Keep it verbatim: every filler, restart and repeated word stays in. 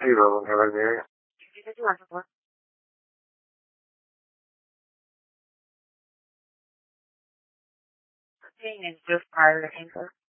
Zero, never there. Did you want to Thing is just part of the anchor.